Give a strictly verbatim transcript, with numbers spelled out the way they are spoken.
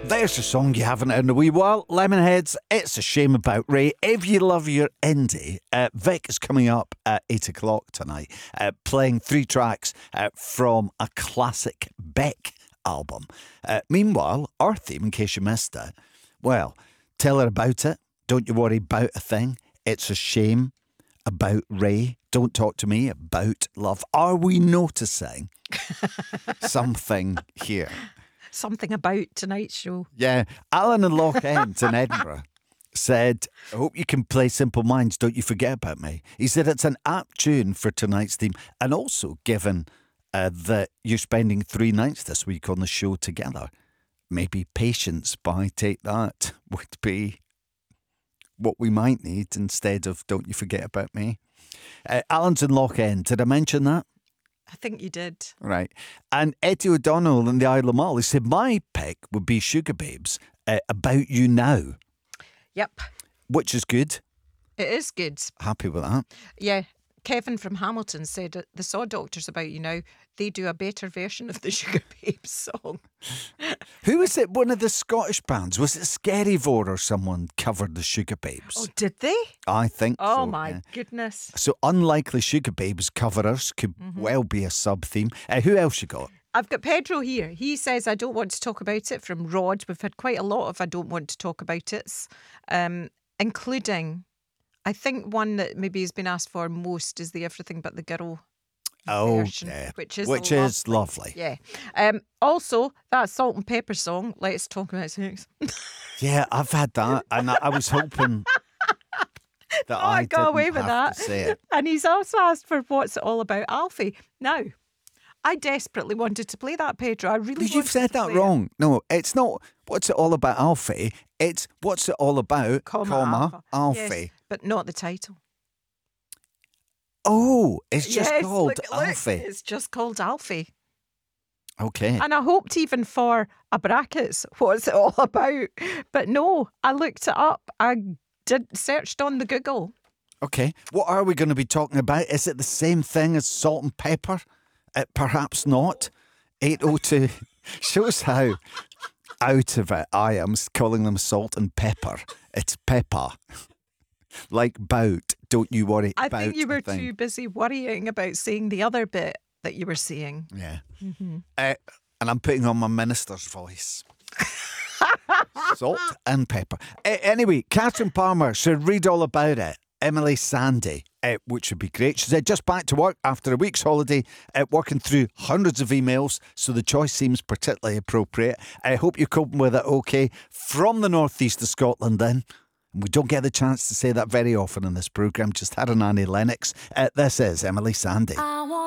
There's a song you haven't heard in a wee while. Lemonheads, It's a Shame About Ray. If you love your indie, uh, Vic is coming up at eight o'clock tonight, uh, playing three tracks uh, from a classic Beck album. Uh, meanwhile, our theme, in case you missed it, well, tell her about it. Don't you worry about a thing. It's a shame about Ray. Don't talk to me about love. Are we noticing something here? Something about tonight's show. Yeah. Alan in Loch End in Edinburgh said, I hope you can play Simple Minds, Don't You Forget About Me. He said it's an apt tune for tonight's theme. And also, given uh, that you're spending three nights this week on the show together, maybe Patience by Take That would be what we might need instead of Don't You Forget About Me. Uh, Alan's in Loch End. Did I mention that? I think you did. Right. And Eddie O'Donnell in the Isle of Mull, he said, my pick would be Sugar Babes, uh, About You Now. Yep. Which is good. It is good. Happy with that. Yeah. Kevin from Hamilton said uh, the Saw Doctors About You Now, they do a better version of the Sugar Babes song. Who was it? One of the Scottish bands? Was it Skerryvore or someone covered the Sugar Babes? Oh, did they? I think oh, so. Oh, my yeah. goodness. So unlikely Sugar Babes coverers could mm-hmm. well be a sub-theme. Uh, who else you got? I've got Pedro here. He says, I don't want to talk about it, from Rod. We've had quite a lot of I don't want to talk about it, um, including... I think one that maybe has been asked for most is the Everything But the Girl oh, version, yeah. which is which lovely. is lovely. Yeah. Um, also, that Salt and Pepper song, Let's Talk About Sex. Yeah, I've had that, and I, I was hoping that oh, I, I got didn't away with have that. to say it. And he's also asked for What's It All About, Alfie. Now, I desperately wanted to play that, Pedro. I really. But you've said that wrong. It. No, it's not. What's it all about, Alfie? It's what's it all about, comma, comma Alfie. Yes, but not the title. Oh, it's just yes, called look, Alfie. Look, it's just called Alfie. Okay. And I hoped even for a brackets, what's it all about? But no, I looked it up. I did searched on the Google. Okay. What are we going to be talking about? Is it the same thing as Salt and Pepper? Uh, perhaps not. eight oh two shows how out of it I am calling them Salt and Pepper. It's pepper. Like bout. Don't you worry I about think you were thing. too busy worrying about saying the other bit that you were saying. Yeah. Mm-hmm. Uh, and I'm putting on my minister's voice. Salt and pepper. Uh, anyway, Catherine Palmer should read all about it. Emily Sandy, uh, which would be great. She said, just back to work after a week's holiday, uh, working through hundreds of emails, so the choice seems particularly appropriate. I hope you're coping with it okay. From the northeast of Scotland then. We don't get the chance to say that very often in this programme. Just had an Annie Lennox. Uh, this is Emily Sandy.